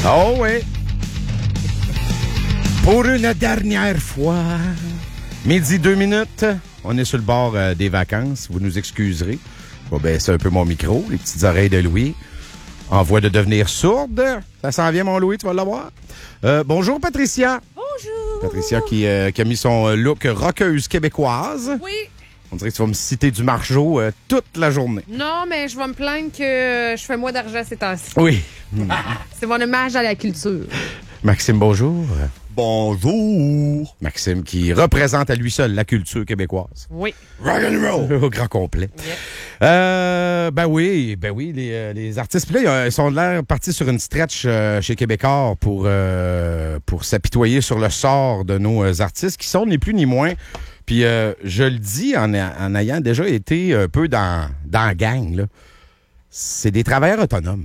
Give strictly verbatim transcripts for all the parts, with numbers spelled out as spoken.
Oh oui. Pour une dernière fois, midi deux minutes, on est sur le bord euh, des vacances. Vous nous excuserez. Je vais baisser un peu mon micro, les petites oreilles de Louis. En voie de devenir sourde. Ça s'en vient, mon Louis, tu vas l'avoir. Euh, bonjour, Patricia. Bonjour. Patricia qui, euh, qui a mis son look rockeuse québécoise. Oui. On dirait que tu vas me citer du Marjo euh, toute la journée. Non, mais je vais me plaindre que je fais moins d'argent ces temps-ci. Oui. C'est mon hommage à la culture. Maxime, bonjour. Bonjour. Maxime qui représente à lui seul la culture québécoise. Oui. Rock and roll. Au grand complet. Yeah. Euh, ben oui, ben oui, les, euh, les artistes. Puis là, ils sont de l'air partis sur une stretch euh, chez Québécois pour, euh, pour s'apitoyer sur le sort de nos euh, artistes qui sont ni plus ni moins. Puis euh, je le dis en, en ayant déjà été un peu dans, dans la gang, là. C'est des travailleurs autonomes.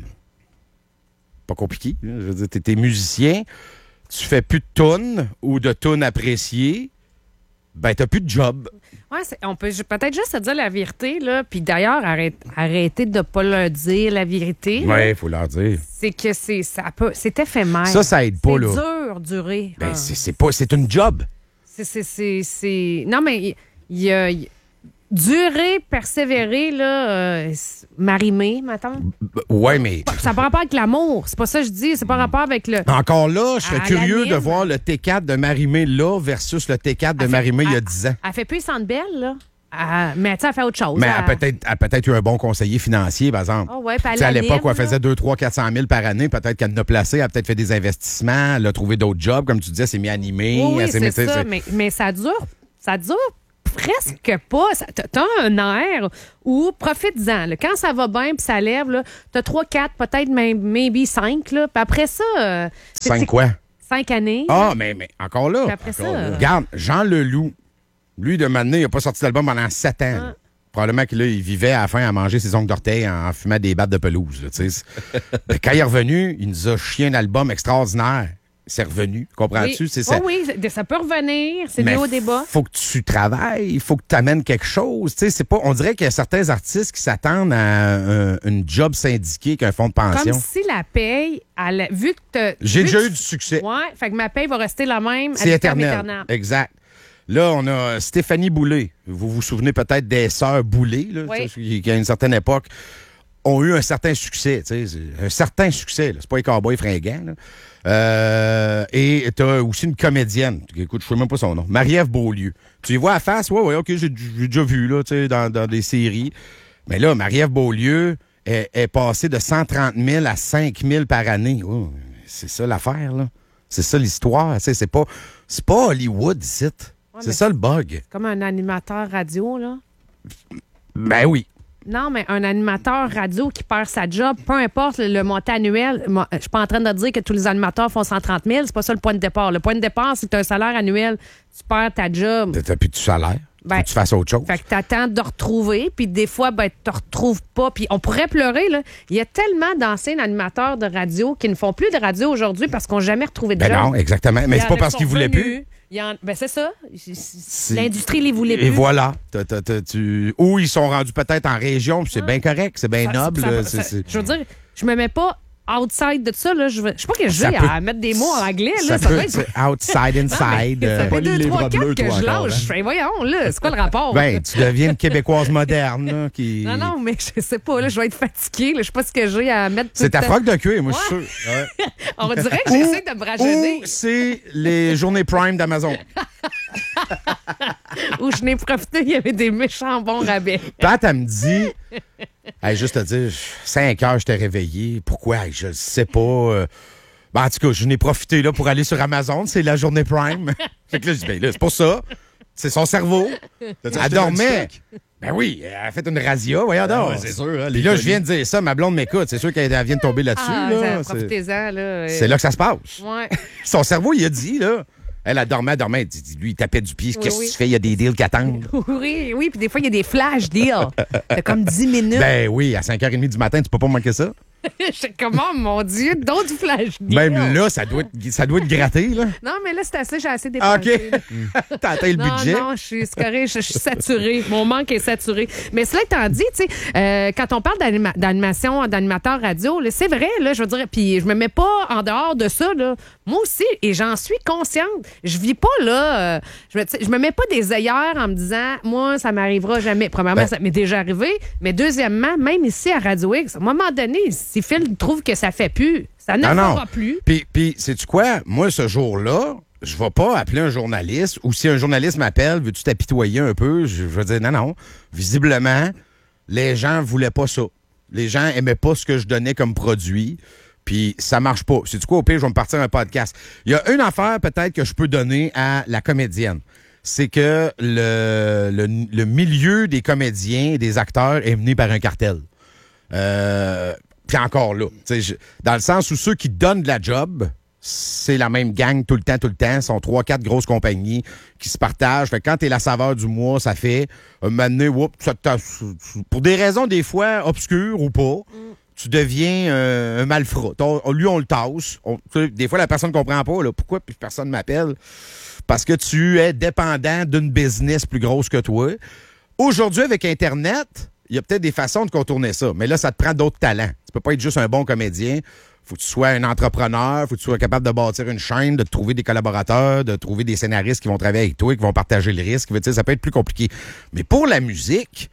Pas compliqué. Là. Je veux dire, t'es, t'es musicien, tu fais plus de tunes ou de tunes appréciées, ben t'as plus de job. Ouais, c'est- on peut ju- peut-être juste se dire la vérité, là. Puis d'ailleurs, arrête, arrêtez de pas leur dire la vérité. là. Ouais, il faut leur dire. C'est que c'est, ça peut, c'est éphémère. Ça, ça aide pas, c'est là. dur, durer. Ben, Ah. c'est, c'est pas, c'est une job. C'est, c'est, c'est, c'est- Non, mais il il y a... il y a- Durer, persévérer, là, euh, c'est- m'arrimer, mettons. B- Ouais, mais Ça n'a pas rapport avec l'amour. C'est pas ça que je dis. C'est pas rapport avec le... encore là, je serais À curieux l'anime. de voir le T quatre de Marimé là versus le T quatre de Elle fait- Marimé il y a elle- dix ans. Elle fait plus Centre Belle, là. Elle- mais tu sais, elle fait autre chose. Mais elle a Elle- peut-être, elle a peut-être eu un bon conseiller financier, par exemple. Ah ouais, puis elle Tu sais, à anime, l'époque où elle là. faisait deux, trois, quatre cent mille par année, peut-être qu'elle en a placé, elle a peut-être fait des investissements, elle a trouvé d'autres jobs, comme tu disais, elle s'est mis à animer. Oui, oui, elle s'est c'est mis- tu sais, ça. c'est- Mais, mais ça dure, ça dure presque pas. Ça- T'as t'as un air où, profite-en. là. Quand ça va bien puis ça lève, là, t'as trois, quatre, peut-être même maybe cinq. Là. Puis après ça... euh, c'est- Cinq c'est- quoi? Cinq années. Ah, mais, mais encore là. Puis après ça, Encore là. euh, Regarde, Jean Leloup, lui, de maintenant, il n'a pas sorti d'album pendant sept ans. là. Ah. Probablement qu'il là, il vivait à la fin à manger ses ongles d'orteil en fumant des battes de pelouse. là, tu sais. Ben, quand il est revenu, il nous a chié un album extraordinaire. C'est revenu, comprends-tu? Oui. C'est ça. Oh oui, ça- ça peut revenir. C'est Mais des hauts débats. faut que tu travailles, il faut que tu amènes quelque chose. Tu sais, c'est pas, on dirait qu'il y a certains artistes qui s'attendent à un- une job syndiquée qu'un fonds de pension. Comme si la paye, elle- vu que t'as- J'ai vu déjà que- eu du succès. Ouais, fait que ma paye va rester la même. C'est ad vitam éternel. aeternam. Exact. Là, on a Stéphanie Boulay. Vous vous souvenez peut-être des sœurs Boulay, là, Oui. tu sais, qui, à une certaine époque, ont eu un certain succès. tu sais, c'est- Un certain succès. là. C'est pas les cowboys fringants. là. Euh, et tu as aussi une comédienne. Écoute, je ne sais même pas son nom. Marie-Ève Beaulieu. Tu y vois à face? Oui, oui, OK, j'ai j'ai déjà vu là, tu sais, dans, dans des séries. Mais là, Marie-Ève Beaulieu est, est passée de cent trente mille à cinq mille par année. Oh, c'est ça l'affaire, là. C'est ça l'histoire. tu sais, C'est pas, c'est pas Hollywood ici. C'est mais ça le bug. Comme un animateur radio, là. Ben oui. Non, mais un animateur radio qui perd sa job, peu importe le, le montant annuel, moi, je suis pas en train de dire que tous les animateurs font cent trente mille, c'est pas ça le point de départ. Le point de départ, c'est que tu as un salaire annuel, tu perds ta job. T'as plus de salaire. Ben, Faut que tu fasses autre chose. Fait que t'attends de retrouver, puis des fois, ben, tu te retrouves pas. Puis on pourrait pleurer, là. Il y a tellement d'anciens animateurs de radio qui ne font plus de radio aujourd'hui parce qu'ils n'ont jamais retrouvé de Ben job. non, exactement. Mais Il y c'est en pas a parce qui qu'ils sont voulaient venus. plus. Il y en- Ben c'est ça. C'est- L'industrie les voulait plus. Et voilà. T'as- t'as- t'as- tu... Ou ils sont rendus peut-être en région, puis c'est bien correct, c'est bien Ça- noble. ça- là, ça- c'est- c'est- Je veux dire, je me mets pas outside de ça. Là. Je veux- je sais pas que j'ai Ça peut- à mettre des mots en anglais. Ça Là. Ça peut doit être- être outside, inside. Ça euh, fait Pas deux, le trois, livre quatre bleu, que toi, je encore, lâche. hein? Je fais, voyons, là, c'est quoi le rapport? Ben, tu deviens une Québécoise moderne. Là, qui... non, non, mais je sais pas, là, je vais être fatiguée. Là, je sais pas ce que j'ai à mettre. tout C'est le ta temps. froc de cuir, moi, je suis sûr. Ouais. On dirait que j'essaie de me rajeunir. Ou c'est les journées Prime d'Amazon. Où je n'ai profité, il y avait des méchants bons rabais. Pat, elle me dit, hey, juste te dire, cinq heures, je t'ai réveillé. Pourquoi? Hey, je ne sais pas. euh. Ben, en tout cas, je n'ai profité là, pour aller sur Amazon. C'est la journée Prime. Fait que là, je dis, ben là, c'est pour ça. C'est son cerveau. T'as-tu Elle acheté dormait. un stock? Ben oui, elle a fait une razzia, voyons donc. ouais, c'est sûr, hein, Puis les là, je colis. viens de dire ça, ma blonde m'écoute. C'est sûr qu'elle elle vient de tomber là-dessus. Ah, là. ça, C'est- profitez-en, là. C'est là que ça se passe. Ouais. Son cerveau, il a dit, là. Elle, elle dormait, elle dormait. Elle dit, lui, il tapait du pied. Qu'est-ce que oui. tu fais? Il y a des deals qui attendent. Oui, oui, puis des fois, il y a des flash deals. T'as comme dix minutes. Ben oui, à cinq heures trente du matin, tu peux pas manquer ça. Je sais comment, mon Dieu, d'autres flash deals. Même là, ça doit, être, ça doit être gratté, là. Non, mais là, c'est assez, j'ai assez Ah, dépensé. OK. T'as atteint le non, budget. Non, je suis c'est correct, je, je suis saturée. Mon manque est saturé. Mais cela étant dit, tu sais, euh, quand on parle d'anima- d'animation, d'animateur radio, là, c'est vrai, là, je veux dire, puis je me mets pas en dehors de ça, là. Moi aussi, et j'en suis consciente. Je vis pas, là, euh, je, me, je me mets pas des œillères en me disant, moi, ça m'arrivera jamais. Premièrement, Ben, ça m'est déjà arrivé, mais deuxièmement, même ici à Radio X, à un moment donné, si Phil trouve que ça fait plus, ça ne Non, non. fera plus. Puis, puis sais-tu quoi? Moi, ce jour-là, je vais pas appeler un journaliste ou si un journaliste m'appelle, veux-tu t'apitoyer un peu? Je, je vais dire non, non. Visiblement, les gens voulaient pas ça. Les gens aimaient pas ce que je donnais comme produit. Puis ça marche pas. Sais-tu quoi? Au pire, je vais me partir un podcast. Il y a une affaire peut-être que je peux donner à la comédienne. C'est que le, le, le milieu des comédiens et des acteurs est mené par un cartel. Euh, puis encore là, je, dans le sens où ceux qui donnent de la job, c'est la même gang tout le temps, tout le temps. Ce sont trois, quatre grosses compagnies qui se partagent. Fait que quand t'es la saveur du mois, ça fait un moment donné, whoop, ça, pour des raisons des fois obscures ou pas, mm. tu deviens euh, un malfrat. On, lui, on le tasse. On, des fois, la personne ne comprend pas. Là, pourquoi puis personne m'appelle? Parce que tu es dépendant d'une business plus grosse que toi. Aujourd'hui, avec Internet, il y a peut-être des façons de contourner ça. Mais là, ça te prend d'autres talents. Tu peux pas être juste un bon comédien. Faut que tu sois un entrepreneur, faut que tu sois capable de bâtir une chaîne, de trouver des collaborateurs, de trouver des scénaristes qui vont travailler avec toi, qui vont partager le risque. Ça peut être plus compliqué. Mais pour la musique,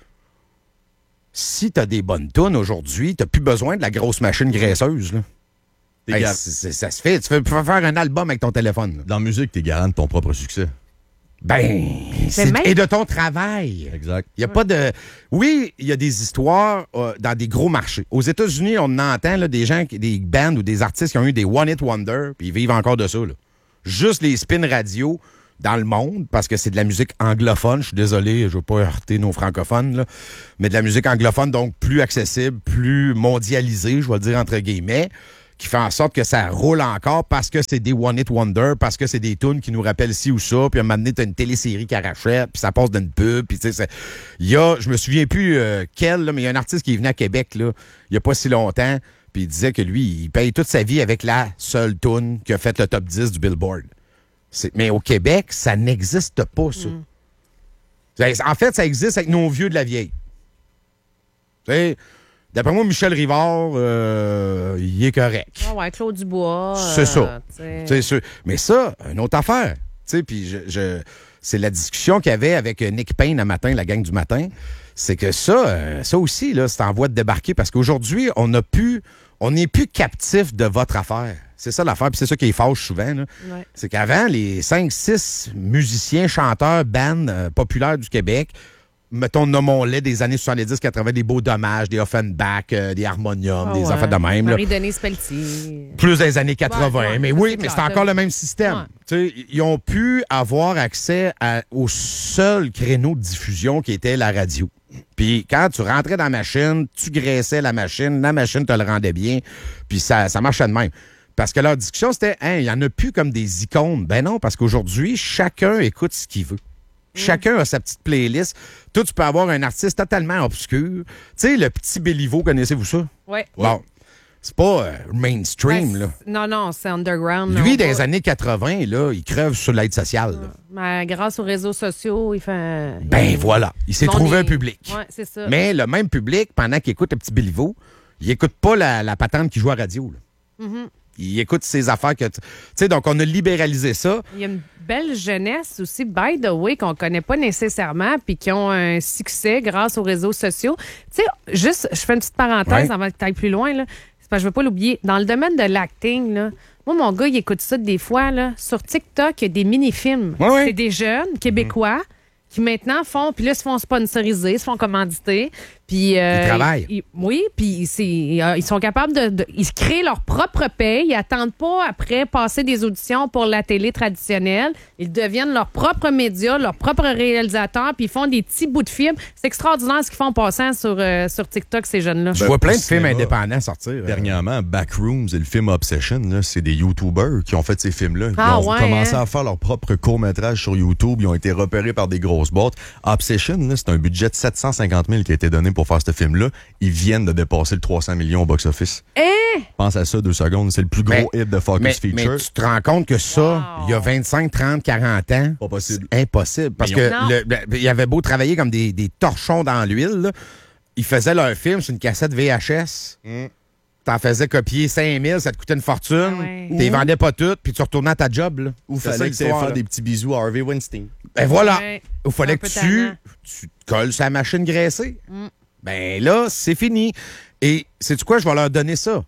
si tu as des bonnes tunes aujourd'hui, tu n'as plus besoin de la grosse machine graisseuse. Là. Hey, c'est, c'est, ça se fait. Tu peux faire un album avec ton téléphone. Là. Dans la musique, tu es garant de ton propre succès. Ben, c'est, et de ton travail. Exact. Il y a pas de. Oui, il y a des histoires euh, dans des gros marchés. Aux États-Unis, on entend là, des gens, des bands ou des artistes qui ont eu des one-hit wonder, puis ils vivent encore de ça. Là. Juste les spin radio dans le monde, parce que c'est de la musique anglophone. Je suis désolé, je veux pas heurter nos francophones, là, mais de la musique anglophone, donc plus accessible, plus mondialisée, je vais le dire entre guillemets, qui fait en sorte que ça roule encore parce que c'est des one-hit wonder, parce que c'est des tunes qui nous rappellent ci ou ça, puis à un moment donné, t'as une télésérie qui arrachette, puis ça passe d'une pub, puis tu sais, il y a, je me souviens plus euh, quel, là, mais il y a un artiste qui est venu à Québec, là, il y a pas si longtemps, puis il disait que lui, il paye toute sa vie avec la seule tune qui a fait le top dix du Billboard. C'est, mais au Québec, ça n'existe pas, ça. Mm. En fait, ça existe avec nos vieux de la vieille. Tu sais, d'après moi, Michel Rivard, euh, il est correct. Ah ouais, Claude Dubois. C'est euh, ça. C'est sûr. Mais ça, une autre affaire. Tu sais, puis je, je, c'est la discussion qu'il y avait avec Nick Payne un matin, la gang du matin. C'est que ça, euh, ça aussi, là, c'est en voie de débarquer parce qu'aujourd'hui, on n'a plus, on n'est plus captif de votre affaire. C'est ça l'affaire, puis c'est ça qui est fâche souvent. Là. Ouais. C'est qu'avant, les cinq six musiciens, chanteurs, bands euh, populaires du Québec, mettons, nommons-les des années soixante-dix quatre-vingt, des Beaux Dommages, des Offenbach, euh, des Harmonium, oh des ouais. affaires de même. Marie-Denise Pelletier. Plus des années quatre-vingts. Ouais, ouais, mais oui, mais clair, c'est encore le même système. Ouais. Ils ont pu avoir accès à, au seul créneau de diffusion qui était la radio. Puis quand tu rentrais dans la machine, tu graissais la machine, la machine te le rendait bien, puis ça, ça marchait de même. Parce que leur discussion, c'était, hein, il n'y en a plus comme des icônes. Ben non, parce qu'aujourd'hui, chacun écoute ce qu'il veut. Mmh. Chacun a sa petite playlist. Toi, tu peux avoir un artiste totalement obscur. Tu sais, le petit Béliveau, connaissez-vous ça? Oui. Bon, c'est pas euh, mainstream, ben, là. Non, non, c'est underground. Lui, non, dans les pas. années quatre-vingt, là, il crève sur l'aide sociale. Là. Ben, grâce aux réseaux sociaux, il fait... Ben il... voilà, il s'est trouvé est... un public. Oui, c'est ça. Mais le même public, pendant qu'il écoute le petit Béliveau, il écoute pas la, la patente qui joue à radio, là. Mm-hmm. Il écoute ses affaires que... Tu sais, donc on a libéralisé ça. Il y a une belle jeunesse aussi, by the way, qu'on connaît pas nécessairement puis qui ont un succès grâce aux réseaux sociaux. Tu sais, juste, je fais une petite parenthèse ouais. avant que tu ailles plus loin, là. C'est parce que je veux pas l'oublier. Dans le domaine de l'acting, là, moi, mon gars, il écoute ça des fois, là. Sur TikTok, il y a des mini-films. Ouais, ouais. C'est des jeunes Québécois mmh. qui maintenant font... Puis là, se font sponsoriser, se font commanditer. Puis, euh, ils travaillent. Ils, oui, puis c'est, ils sont capables de, de... Ils créent leur propre paye. Ils attendent pas après passer des auditions pour la télé traditionnelle. Ils deviennent leur propre média, leur propre réalisateur, puis ils font des petits bouts de films. C'est extraordinaire ce qu'ils font en passant sur, euh, sur TikTok, ces jeunes-là. Je ben, vois plein de films indépendants sortir. Dernièrement, euh... Backrooms et le film Obsession, là, c'est des YouTubers qui ont fait ces films-là. Ils ah, ont ouais, commencé hein? à faire leur propre court-métrage sur YouTube. Ils ont été repérés par des grosses grosse boîte. Obsession, là, c'est un budget de sept cent cinquante mille qui a été donné pour faire ce film-là. Ils viennent de dépasser le trois cents millions au box-office. Eh! Pense à ça deux secondes. C'est le plus gros Mais- hit de Focus Mais, Feature. mais tu te rends compte que ça, Wow. il y a vingt-cinq, trente, quarante ans, Pas possible. c'est impossible. Parce Mais que non. le- le- il avait beau travailler comme des, des torchons dans l'huile, là, ils faisaient leur film sur une cassette V H S. Mm. T'en faisais copier cinq mille, ça te coûtait une fortune. Ah ouais. T'es vendais pas toutes, puis tu retournais à ta job. Là. Ou C'est fallait ça que tu l'histoire, faire là. des petits bisous à Harvey Weinstein. Ben voilà. Ouais. Il fallait Un que peu tu, tannant. tu te colles sur la machine graissée. Mm. Ben là, c'est fini. Et sais-tu quoi? Je vais leur donner ça.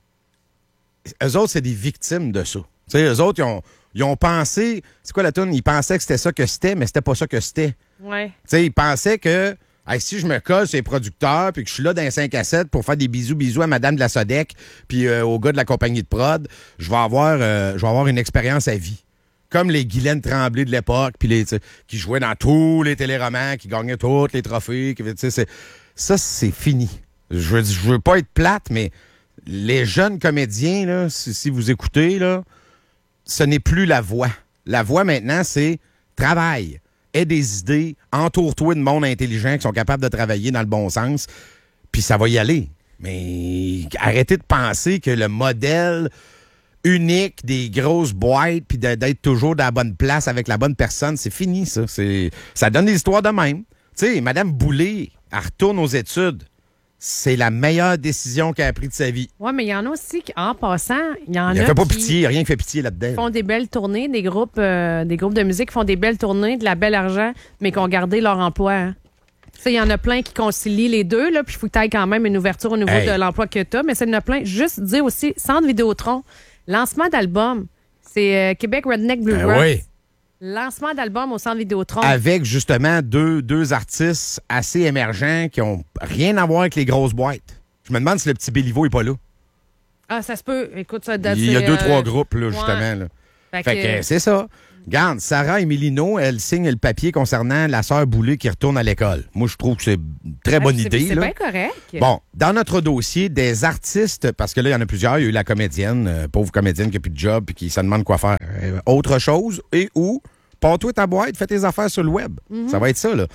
Eux autres, c'est des victimes de ça. Tu sais, eux autres, ils ont, ils ont pensé... C'est quoi la toune? Ils pensaient que c'était ça que c'était, mais c'était pas ça que c'était. Ouais. Tu sais, ils pensaient que hey, si je me colle sur les producteurs puis que je suis là dans les cinq à sept pour faire des bisous bisous à Madame de la Sodec puis euh, au gars de la compagnie de prod, je vais avoir, euh, je vais avoir une expérience à vie. Comme les Guylaine Tremblay de l'époque, puis les, tu sais, qui jouaient dans tous les téléromans, qui gagnaient tous les trophées. Qui, tu sais, c'est- ça, c'est fini. Je veux, je veux pas être plate, mais les jeunes comédiens, là, si, si vous écoutez, là, ce n'est plus la voix. La voix, maintenant, c'est travail. Aie des idées, entoure-toi de monde intelligent qui sont capables de travailler dans le bon sens, puis ça va y aller. Mais arrêtez de penser que le modèle unique des grosses boîtes puis de- d'être toujours dans la bonne place avec la bonne personne, c'est fini, ça. C'est, ça donne des histoires de même. Tu sais, Mme Boulay, elle retourne aux études. C'est la meilleure décision qu'elle a prise de sa vie. Ouais, mais il y en a aussi qui, en passant, il y en Il a ne fait pas qui pitié, rien qui fait pitié là-dedans. font des belles tournées, des groupes, euh, des groupes de musique qui font des belles tournées, de la belle argent, mais qui ont gardé leur emploi. Hein. Tu sais, il y en a plein qui concilient les deux, là, puis il faut que tu aies quand même une ouverture au niveau Hey. de l'emploi que tu as, mais c'est il y en a plein. Juste dire aussi, Centre Vidéotron, lancement d'album, c'est euh, Québec Redneck Bluegrass. Ben oui. Lancement d'album au Centre Vidéotron. Avec justement deux, deux artistes assez émergents qui ont rien à voir avec les grosses boîtes. Je me demande si le petit Béliveau est pas là. Ah, ça se peut. Écoute, ça date. Il y a c'est, deux, euh, trois groupes, là, ouais. justement. Là. Fait Fait que, que c'est ça. Regarde, Sarah Emilino, elle signe le papier concernant la sœur Boulay qui retourne à l'école. Moi, je trouve que c'est une très bonne c'est- idée. C'est là. bien correct. Bon, dans notre dossier, des artistes, parce que là, il y en a plusieurs. Il y a eu la comédienne, euh, pauvre comédienne qui n'a plus de job et qui se demande quoi faire. Euh, autre chose, et où, pars-toi ta boîte, fais tes affaires sur le web. Ça va être ça, là.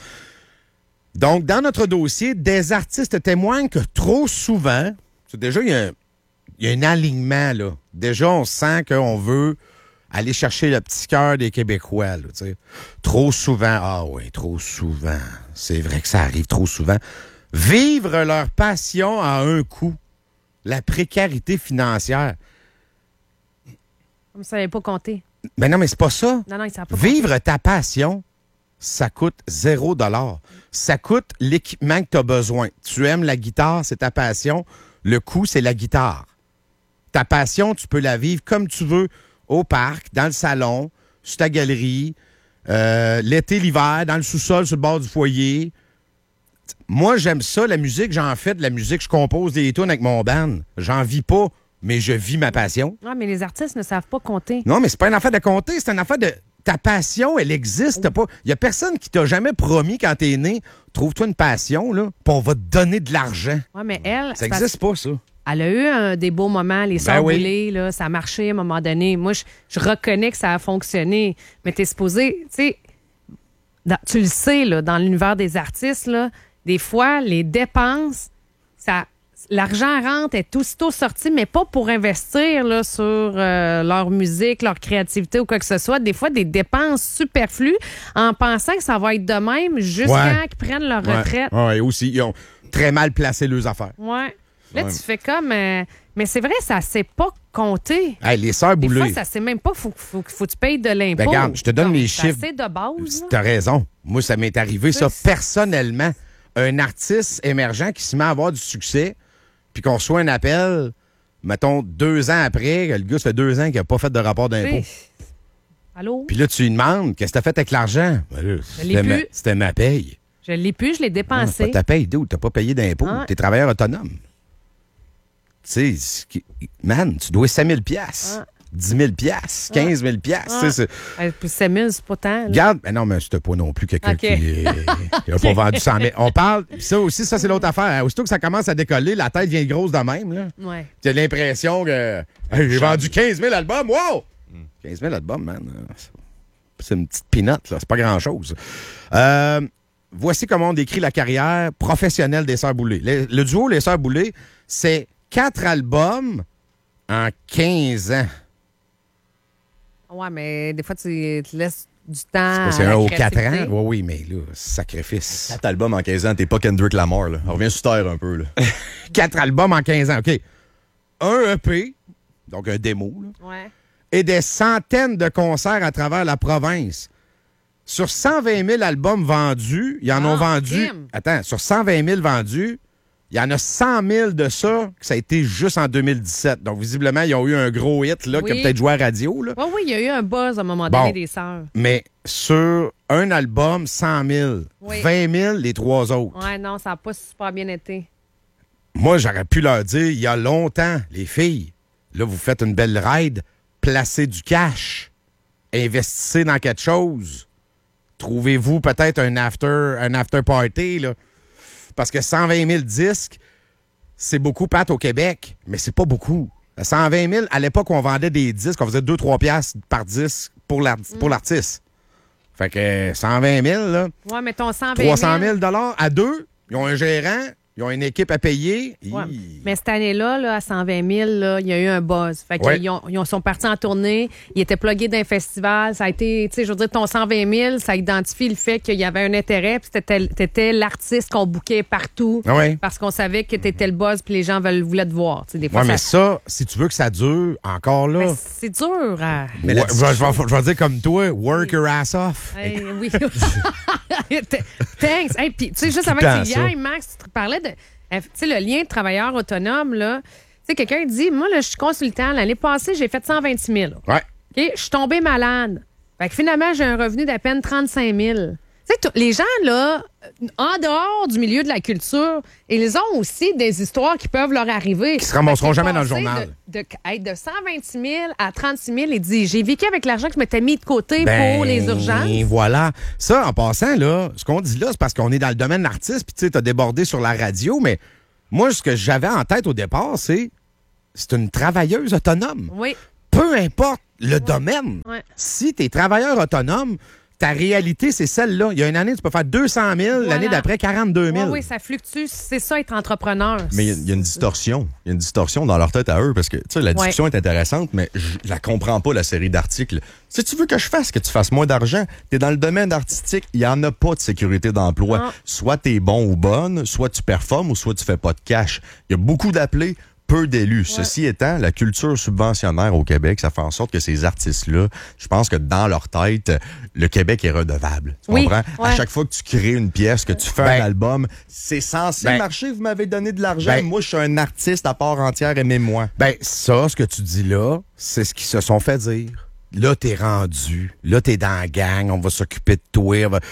Donc, dans notre dossier, des artistes témoignent que trop souvent, c'est déjà, il y, a un- il y a un alignement, là. Déjà, on sent qu'on veut aller chercher le petit cœur des Québécois, là, tu sais. Trop souvent, ah oui, trop souvent. C'est vrai que ça arrive trop souvent. Vivre leur passion à un coup. La précarité financière. Comme ça n'avait pas compté. Ben non, mais c'est pas ça. Non, non, il ne pas compté. Vivre ta passion, ça coûte zéro dollar. Ça coûte l'équipement que tu as besoin. Tu aimes la guitare, c'est ta passion. Le coût, c'est la guitare. Ta passion, tu peux la vivre comme tu veux, au parc, dans le salon, sur ta galerie, euh, l'été, l'hiver, dans le sous-sol, sur le bord du foyer. Moi, j'aime ça, la musique. J'en fais de la musique. Je compose des tunes avec mon band. J'en vis pas, mais je vis ma passion. Ah, mais les artistes ne savent pas compter. Non, mais c'est pas une affaire de compter, c'est une affaire de... Ta passion, elle existe pas. Il y a personne qui t'a jamais promis quand t'es né, trouve-toi une passion, là, puis on va te donner de l'argent. Oui, mais elle, Ça c'est parce- existe pas, ça. elle a eu un- des beaux moments, les sœurs oui. Boulay, là, ça a marché à un moment donné. Moi, je, je reconnais que ça a fonctionné, mais t'es supposé, tu sais, dans- tu le sais, là, dans l'univers des artistes, là, des fois, les dépenses, ça, l'argent rentre, est aussitôt sorti, mais pas pour investir là, sur euh, leur musique, leur créativité ou quoi que ce soit. Des fois, des dépenses superflues en pensant que ça va être de même jusqu'à Ouais. qu'ils prennent leur Ouais. retraite. Ouais, aussi, ils ont très mal placé leurs affaires. Ouais. Là, Ouais. tu fais comme... euh, mais c'est vrai, ça ne s'est pas compté. Hey, les sœurs Des fois, Boulay, ça ne sait même pas. Il faut, faut, faut que tu payes de l'impôt. Ben, regarde, je te donne Donc, les c'est chiffres. assez de base. là. t'as raison. Moi, ça m'est arrivé, ça, Plus. personnellement. Un artiste émergent qui se met à avoir du succès, puis qu'on reçoit un appel, mettons, deux ans après, que le gars, ça fait deux ans qu'il n'a pas fait de rapport d'impôt. Tu sais, Allô? Puis là, tu lui demandes, qu'est-ce que t'as fait avec l'argent? Ben là, l'ai C'était ma, plus. c'était ma paye. Je l'ai plus, je l'ai Non, dépensé. c'est pas ta paye, d'où? T'as pas payé d'impôts. Ah. T'es travailleur autonome. Tu sais, c'est qui- man, tu dois cinq mille piastres, Ah. dix mille piastres, quinze mille piastres. Ah. tu sais, c'est- Euh, Puis sept mille, c'est pas tant. là. Regarde, ben non, mais c'était pas non plus quelqu'un OK. qui n'a pas vendu cent mille. On parle, ça aussi, ça, c'est l'autre affaire. hein. Aussitôt que ça commence à décoller, la tête vient grosse de même. Là. Ouais. Tu as l'impression que hey, j'ai vendu quinze mille albums. Wow! quinze mille albums, man. c'est une petite pinotte, là. C'est pas grand-chose. Euh, voici comment on décrit la carrière professionnelle des Sœurs Boulay. Le, le duo Les Sœurs Boulay, c'est quatre albums en quinze ans. Ouais, mais des fois, tu te laisses du temps. C'est à un la aux quatre ans? créativité. Oui, oui, mais là, sacrifice. Cet album en quinze ans, t'es pas Kendrick Lamar, là. On revient sur terre un peu, là. Quatre albums en quinze ans, OK. Un E P, donc un démo, là, Ouais. et des centaines de concerts à travers la province. Sur cent vingt mille albums vendus, ils en Ah, ont vendu... crime. Attends, sur cent vingt mille vendus, il y en a cent mille de ça que ça a été juste en deux mille dix-sept. Donc, visiblement, ils ont eu un gros hit là, qui a Oui. peut-être joué à la radio. Là. Oui, oui, il y a eu un buzz à un moment Bon. donné des sœurs. Mais sur un album, cent mille. Oui. vingt mille, les trois autres. Ouais, non, ça n'a pas super bien été. Moi, j'aurais pu leur dire, il y a longtemps, les filles, là, vous faites une belle ride, placez du cash, investissez dans quelque chose. Trouvez-vous peut-être un after, un after party, là. Parce que cent vingt mille disques, c'est beaucoup, Pat, au Québec, mais c'est pas beaucoup. cent vingt mille, à l'époque, on vendait des disques, on faisait deux trois piastres par disque pour l'art- pour l'artiste. Fait que cent vingt mille, là, Ouais, mais ton cent vingt trois cent mille dollars à deux, ils ont un gérant, ils ont une équipe à payer. Ouais. Hi. Mais cette année-là, là, à cent vingt mille, là, il y a eu un buzz. Fait Ouais. qu'ils ont, ils ont- sont partis en tournée, ils étaient plugués d'un festival. Ça a été, tu sais, je veux dire, ton cent vingt mille, ça identifie le fait qu'il y avait un intérêt, puis t'étais, t'étais l'artiste qu'on bouquait partout. Ah ouais. Parce qu'on savait que t'étais le buzz, puis les gens veulent, voulaient te voir. Tu sais, des fois, Ouais, mais ça- ça, si tu veux que ça dure encore là, mais c'est dur. à- ouais, la je, vais- je vais- je vais dire comme toi, work your ass off. Hey, oui. Thanks. Hey, puis, tu sais, juste Tout avant le temps, que tu y ça. ailles, Max, tu parlais de. euh, Tu sais, le lien de travailleur autonome, là. Tu sais, quelqu'un dit, moi, là, je suis consultant. L'année passée, j'ai fait cent vingt-six mille. Ouais. OK? Je suis tombée malade. Fait que finalement, j'ai un revenu d'à peine trente-cinq mille. Tu sais, tout- les gens, là, euh, en dehors du milieu de la culture, ils ont aussi des histoires qui peuvent leur arriver. Qui se ramasseront Fait que jamais dans le passer journal. De, de, hey, de cent vingt-six mille à trente-six mille, il dit, j'ai vécu avec l'argent que je m'étais mis de côté pour les urgences. Ben, voilà. Ça, en passant, là, ce qu'on dit là, c'est parce qu'on est dans le domaine artiste, puis tu sais, t'as débordé sur la radio, mais moi, ce que j'avais en tête au départ, c'est c'est une travailleuse autonome. Oui. Peu importe le domaine. Ouais. Si tu es travailleur autonome, ta réalité, c'est celle-là. Il y a une année, tu peux faire deux cent mille, Voilà. l'année d'après, quarante-deux mille. Oui, oui, ça fluctue. C'est ça, être entrepreneur. Mais il y a- il y, a une distorsion. Il y a une distorsion dans leur tête à eux parce que, tu sais, la discussion Ouais. est intéressante, mais je je la comprends pas, la série d'articles. Si tu veux que je fasse, que tu fasses moins d'argent, t'es dans le domaine artistique, il y en a pas de sécurité d'emploi. Ah. Soit t'es bon ou bonne, soit tu performes ou soit tu fais pas de cash. Il y a beaucoup d'appelés, peu d'élus. Ceci étant, la culture subventionnaire au Québec, ça fait en sorte que ces artistes-là, je pense que dans leur tête, le Québec est redevable. Tu Oui, comprends? À ouais. chaque fois que tu crées une pièce, que tu fais Ben, un album, c'est censé ben, marcher. Vous m'avez donné de l'argent. ben, Moi, je suis un artiste à part entière, aimez-moi. Ben, ça, ce que tu dis là, c'est ce qu'ils se sont fait dire. Là, t'es rendu. Là, t'es dans la gang. On va s'occuper de toi. on va-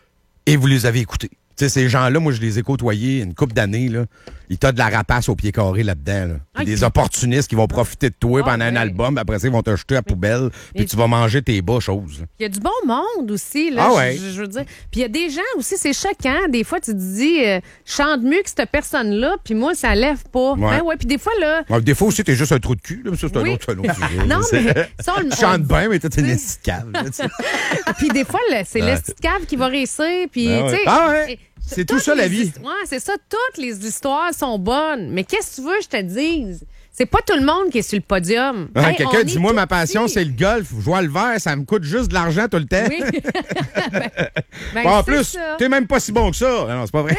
Et vous les avez écoutés. Tu sais, ces gens-là, moi, je les ai côtoyés une couple d'années, là. Ils t'ont de la rapace au pied carré là-dedans, là. Puis Ah, des puis- opportunistes qui vont profiter de toi Ah, pendant un ouais. album, après ça, ils vont te jeter à la poubelle, puis Et- tu vas manger tes bas choses. Il y a du bon monde aussi, là. Ah je- ouais. je, je veux dire. Puis il y a des gens aussi, c'est choquant. Des fois, tu te dis, euh, je chante mieux que cette personne-là, puis moi, ça lève pas. Ouais. Hein, ouais. Puis des fois, là. Ouais, des fois aussi, t'es juste un trou de cul, là, mais ça, c'est Oui. un autre, c'est un autre sujet. Non, mais ça, on le- Tu chantes on- bien, mais t'es une petite cave. là, tu sais. Puis des fois, là, c'est Ouais. le petit cave qui va réussir. Puis, Ben ouais. tu sais. Ah ouais. et- C'est toutes tout ça, la les vie. hist- Ouais, c'est ça. Toutes les histoires sont bonnes. Mais qu'est-ce que tu veux, que je te dise? C'est pas tout le monde qui est sur le podium. Hein, Hey, on quelqu'un est dit, moi, tout ma passion, petits. c'est le golf. Je joue à le vert, ça me coûte juste de l'argent tout le temps. Oui. ben, ben, en c'est plus, ça. t'es même pas si bon que ça. Non, c'est pas vrai.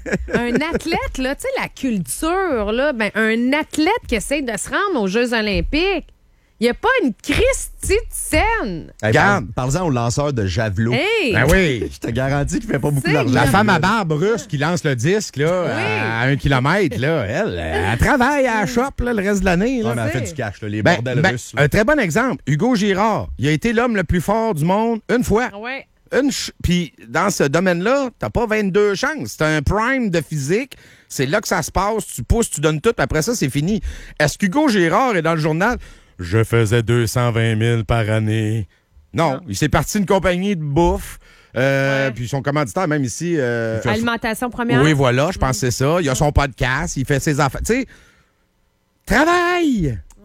Un athlète, là, tu sais, la culture, là, ben, un athlète qui essaie de se rendre aux Jeux olympiques, il n'y a pas une Christie de scène. Hey, Regarde. par- Parle-en au lanceur de javelot. Hey! Ben oui. Je te garantis qu'il fait pas beaucoup C'est d'argent. La J'avoue. femme à barbe russe qui lance le disque là, Oui. à un kilomètre, là, elle, elle travaille à la shop là, le reste de l'année. là. Ouais, mais elle sais. fait du cash, là, les Ben, bordels ben, russes. là. un très bon exemple, Hugo Girard. Il a été l'homme le plus fort du monde une fois. Ouais. Une ch- Puis dans ce domaine-là, t'as pas vingt-deux chances. C'est un prime de physique. C'est là que ça se passe. Tu pousses, tu donnes tout. puis Après ça, c'est fini. Est-ce qu'Hugo Girard est dans le journal? Je faisais deux cent vingt mille par année. Non, Non. il s'est parti d'une compagnie de bouffe. Euh, Ouais. Puis son commanditaire, même ici... euh, Alimentation première. oui, voilà, je pense que c'est ça. Il a son podcast, il fait ses affaires. Tu sais, travaille! Ouais.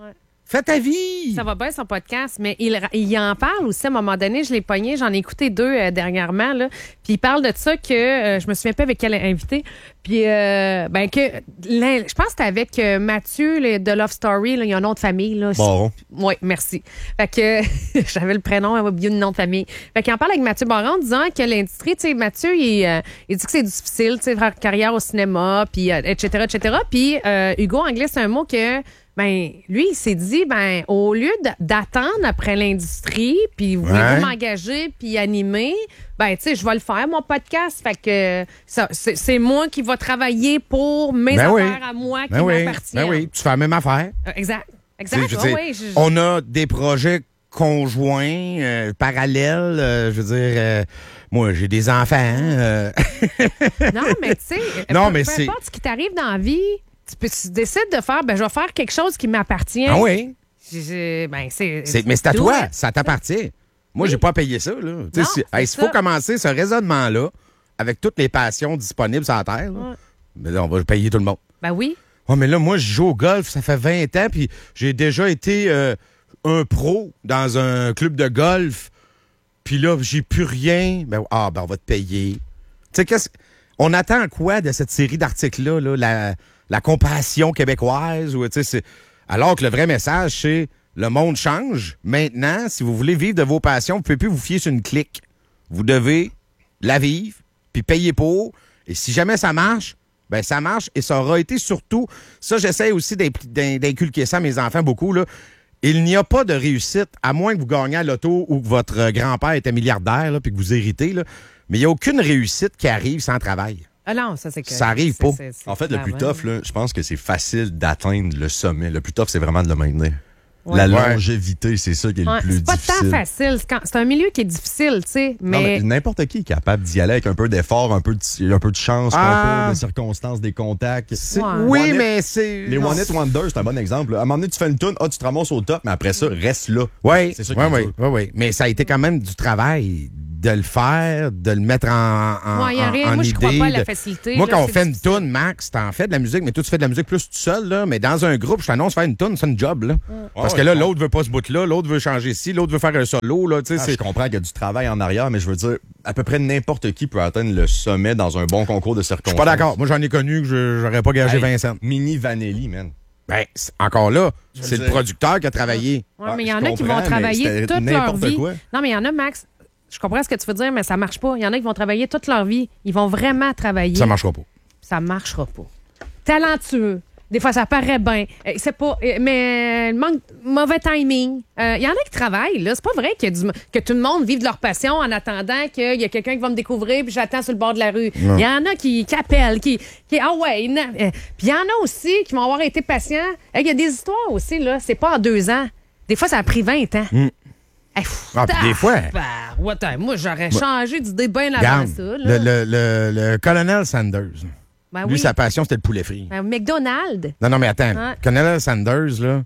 Fais ta vie! Ça va bien son podcast, mais il, il en parle aussi à un moment donné. Je l'ai pogné, j'en ai écouté deux euh, dernièrement. Là. Puis il parle de ça que euh, je me souviens pas avec quel invité. Puis euh, ben que je pense que c'était avec euh, Mathieu là, de Love Story. Là, il y a un nom de famille. Là. Baron. Oui, merci. Fait que j'avais le prénom, elle oublié le nom de famille. Fait qu'il en parle avec Mathieu Baron en disant que l'industrie, tu sais, Mathieu, il, euh, il dit que c'est difficile, tu sais, faire carrière au cinéma, puis euh, et cetera, et cetera. Puis euh, Hugo Anglais, c'est un mot que ben lui, il s'est dit, ben au lieu d'attendre après l'industrie, puis vous Ouais. voulez m'engager, puis animer, ben tu sais, je vais le faire, mon podcast. Fait que ça, c'est, c'est moi qui va travailler pour mes Ben oui. affaires à moi qui Ben oui, m'appartiennent. ben oui, tu fais la même affaire. Euh, exact, Tu sais, exact. je veux Ouais, dire, ouais, je- je- on a des projets conjoints, euh, parallèles. euh, je veux dire, euh, moi, j'ai des enfants. euh, Non, mais tu sais, Non, peu, mais peu c'est- importe ce qui t'arrive dans la vie, tu, peux, tu décides de faire, ben je vais faire quelque chose qui m'appartient. ah oui, Je- je- ben, c'est, c'est- mais c'est à do toi, it. ça t'appartient. Moi, Oui. j'ai pas payé ça. Là. Tu sais, Non, si- c'est hey, s'il faut ça. commencer ce raisonnement-là, avec toutes les passions disponibles sur la Terre, là, Ouais. mais là, on va payer tout le monde. Ben oui. Oh, mais là, moi, je joue au golf, ça fait vingt ans, puis j'ai déjà été euh, un pro dans un club de golf, puis là, j'ai plus rien. Ben, ah, ben, on va te payer. Tu sais, qu'est-ce. On attend quoi de cette série d'articles-là, là, la, la compassion québécoise? Ou, tu sais, c'est- alors que le vrai message, c'est le monde change. Maintenant, si vous voulez vivre de vos passions, vous ne pouvez plus vous fier sur une clique. Vous devez la vivre, puis payer pour. Et si jamais ça marche, ben ça marche. Et ça aura été surtout... Ça, j'essaie aussi d'impl- d'in- d'inculquer ça à mes enfants beaucoup, là. Il n'y a pas de réussite, à moins que vous gagniez à l'auto ou que votre euh, grand-père était milliardaire, là, puis que vous héritez, là. Mais il n'y a aucune réussite qui arrive sans travail. Ah non, ça c'est que. Ça arrive c'est- pas. c'est- c'est En fait, le plus clairement. tough, là, je pense que c'est facile d'atteindre le sommet. Le plus tough, c'est vraiment de le maintenir. Ouais. La Ouais. longévité, c'est ça qui est Ouais, le plus c'est pas difficile. tant facile. C'est, quand- c'est un milieu qui est difficile, tu sais. Non, mais Mais, n'importe qui est capable d'y aller avec un peu d'effort, un peu de, un peu de chance, Ah. concours, des circonstances, des contacts. C'est- Ouais. Oui, One Hit- mais c'est... Les non, One Hit Wonder, c'est un bon exemple. À un moment donné, tu fais une tune, ah, tu te ramasses au top, mais après ça, reste là. Oui, C'est ça qui oui, est oui, dur. oui, oui. Mais ça a été quand même du travail de le faire, de le mettre en, en, ouais, y a en- rien. en Moi, je crois idée, pas à la de- facilité. Moi, là, quand on c'est fait une difficile. toune, Max, t'en fais de la musique, mais toi, tu fais de la musique plus tout seul, là. Mais dans un groupe, je t'annonce faire une toune, c'est une job, là. Parce Ouais, que là, ouais, l'autre veut pas ce bout-là, l'autre veut changer ici, l'autre veut faire un solo, là. Tu sais, Ah, c'est... je comprends qu'il y a du travail en arrière, mais je veux dire, à peu près n'importe qui peut atteindre le sommet dans un bon concours de Je circonstances. suis pas d'accord. Moi, j'en ai connu que je- j'aurais pas gagé Hey, Vincent. Mini Vanelli, man. Ben, c'est- encore là, c'est veux le dire- producteur qui a travaillé. Ouais, Ah, mais il y je en a qui comprends, vont mais travailler c'était toute leur n'importe vie. quoi. Non, mais il y en a, Max. Je comprends ce que tu veux dire, mais ça marche pas. Il y en a qui vont travailler toute leur vie. Ils vont vraiment travailler. Ça marchera pas. Ça marchera pas. Talentueux. Des fois, ça paraît bien. Euh, C'est pas. euh, Mais euh, manque mauvais timing. Il y en a qui travaillent, là. C'est pas vrai qu'il y a du- que tout le monde vive de leur passion en attendant qu'il y a quelqu'un qui va me découvrir puis j'attends sur le bord de la rue. Il y en a qui, qui appellent, qui, qui. Ah ouais. na- euh, Puis il y en a aussi qui vont avoir été patients. Il y a des histoires aussi, là. C'est pas en deux ans. Des fois, ça a pris vingt ans. Eh, pff, Ah, puis des fois- bah, what the- moi, j'aurais changé d'idée bien avant Regarde, ça. le, Là. le, le, le colonel Sanders, Ben lui, oui. sa passion, c'était le poulet frit. Ben, McDonald's. Non, non, mais attends. Ouais. Colonel Sanders, là,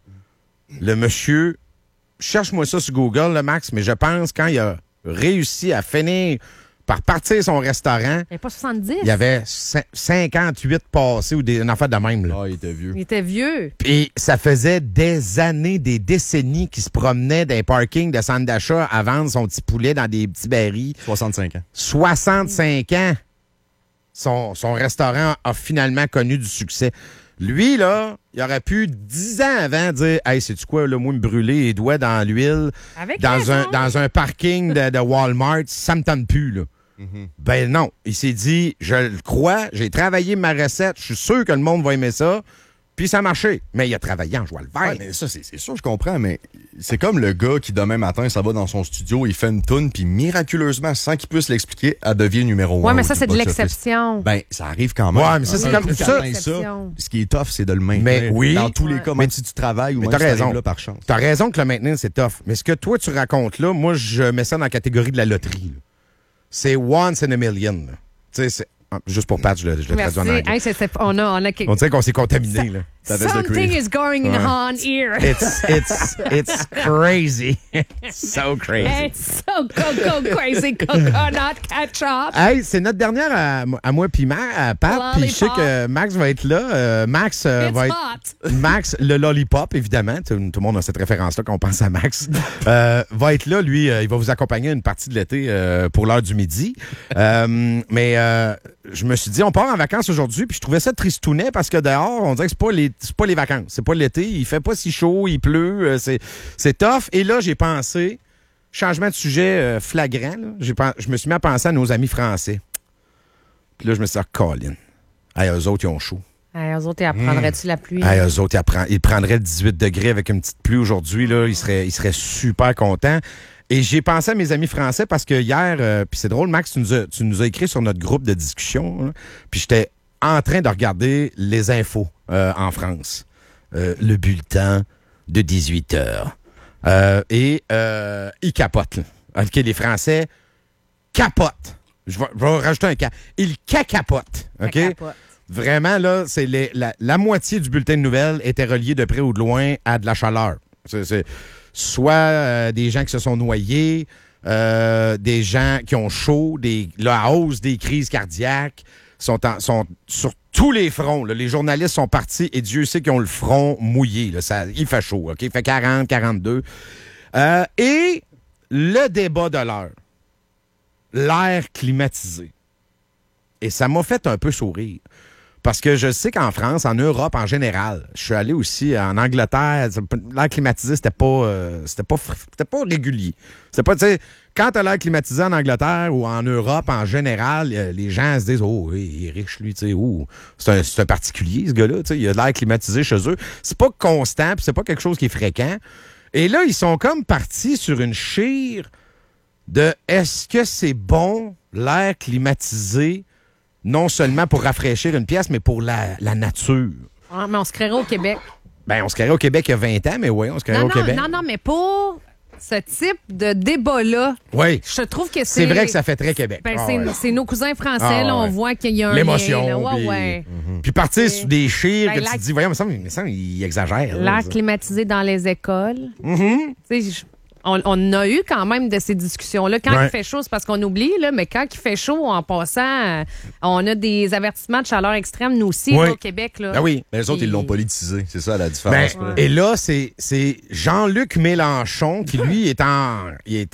le monsieur, cherche-moi ça sur Google, là, Max, mais je pense quand il a réussi à finir par partir son restaurant, Il n'y a pas soixante-dix. il y avait cin- cinquante-huit passés ou des, une affaire de même. Là. Ah, il était vieux. Il était vieux. Puis ça faisait des années, des décennies qu'il se promenait dans les parkings de centre d'achat à vendre son petit poulet dans des petits barils. soixante-cinq ans. soixante-cinq ans, son, son restaurant a finalement connu du succès. Lui, là, il aurait pu, dix ans avant, dire « Hey, sais-tu quoi, là, moi, me brûler les doigts dans l'huile, Avec dans raison. un, dans un parking de, de Walmart, ça me tente plus, là. Ben non. Il s'est dit « Je le crois, j'ai travaillé ma recette, je suis sûr que le monde va aimer ça. » Puis ça a marché. Mais il a travaillé en joie le vert. Ouais, mais ça, c'est c'est sûr, je comprends, mais c'est comme le gars qui, demain matin, ça va dans son studio, il fait une toune, puis miraculeusement, sans qu'il puisse l'expliquer, elle devient numéro un. Ouais, mais au ça, c'est de box-office. l'exception. Ben, ça arrive quand même. Ouais, mais ça, c'est Un comme coup que ça. t'atteins Exception. Ce qui est tough, c'est de le maintenir. Mais oui. Dans tous les Ouais. cas, même si tu travailles ou Mais même t'as si t'arrives raison. là par chance. T'as raison que le maintenir, c'est tough. Mais ce que toi, tu racontes là, moi, je mets ça dans la catégorie de la loterie. là. C'est once in a million. là. Tu sais, c'est... ah, juste pour Pat, je le, je le Merci. traduis en anglais. Hey, c'est- c'est- on a, on a... On dirait qu'on s'est contaminé. Là. Something is going Ouais. on here. It's, it's, it's crazy. So crazy. It's so go-go crazy coconut ketchup. Hey, c'est notre dernière à, à moi puis Ma- à Pat. Puis je sais que Max va être là. Euh, Max euh, It's va être. hot. Max, le lollipop, évidemment. Tout, tout le monde a cette référence-là quand on pense à Max. Euh, va être là, lui. euh, il va vous accompagner une partie de l'été euh, pour l'heure du midi. Euh, mais euh, je me suis dit, on part en vacances aujourd'hui. Puis je trouvais ça tristounet parce que dehors, on dirait que c'est pas les, c'est pas les vacances. C'est pas l'été. Il fait pas si chaud. Il pleut. euh, c'est, c'est tough. Et là, j'ai pensé. Changement de sujet euh, flagrant. Là. J'ai pen- je me suis mis à penser à nos amis français. Puis là, je me suis dit, ah, Colin. Hey, eux autres, ils ont chaud. Hey, eux autres, ils apprendraient-tu la pluie? Hey, eux autres, ils, appren- ils prendraient dix-huit degrés avec une petite pluie aujourd'hui. Là. Ils, seraient, ils seraient super contents. Et j'ai pensé à mes amis français parce que hier, euh, puis c'est drôle, Max, tu nous, as, tu nous as écrit sur notre groupe de discussion. Là, puis j'étais en train de regarder les infos euh, en France. Euh, le bulletin de dix-huit heures. Euh, et euh, ils capotent. Là. OK, les Français capotent. Je vais, je vais rajouter un cas. Ils cacapotent. OK? Ça capote. Vraiment, là, c'est les- la, la moitié du bulletin de nouvelles était reliée de près ou de loin à de la chaleur. C'est, c'est soit euh, des gens qui se sont noyés, euh, des gens qui ont chaud, des, la hausse des crises cardiaques sont, en- sont sur tous les fronts. Là. Les journalistes sont partis et Dieu sait qu'ils ont le front mouillé. Là. Ça, il fait chaud, OK? Il fait quarante, quarante-deux. Euh, et le débat de l'heure, l'air climatisé. Et ça m'a fait un peu sourire. Parce que je sais qu'en France, en Europe en général, je suis allé aussi en Angleterre, l'air climatisé, c'était pas, euh, c'était pas, fr- c'était pas régulier. C'était pas, tu sais, quand t'as l'air climatisé en Angleterre ou en Europe en général, euh, les gens se disent, oh, oui, il est riche, lui, tu sais, oh, c'est un, c'est un particulier, ce gars-là, tu sais, il a de l'air climatisé chez eux. C'est pas constant, puis c'est pas quelque chose qui est fréquent. Et là, ils sont comme partis sur une chire de est-ce que c'est bon, l'air climatisé, non seulement pour rafraîchir une pièce, mais pour la, la nature. Ah, mais on se créerait au Québec. Ben, on se créait au Québec il y a vingt ans, mais oui, on se créait Non, au non, Québec. non, non, mais pour ce type de débat-là, Oui, je trouve que c'est... c'est vrai que ça fait très Québec. Ben, Ah, c'est, ouais. c'est nos cousins français, Ah, là, on ouais. voit qu'il y a un L'émotion, lien, là. Ouais, puis- ouais. Puis partir sur des chires Ben, que la- tu te dis, voyons, mais ça, mais ça il exagère. là, L'air ça. climatisé dans les écoles. Mhm. Tu sais, je- on, on a eu quand même de ces discussions-là. Quand Ouais. il fait chaud, c'est parce qu'on oublie, là, mais quand il fait chaud, en passant, euh, on a des avertissements de chaleur extrême, nous aussi, Ouais. là, au Québec. Là. Ben oui. Mais les autres, ils l'ont politisé. C'est ça la différence. Ben, là. et là, c'est, c'est Jean-Luc Mélenchon qui, lui, est en, il est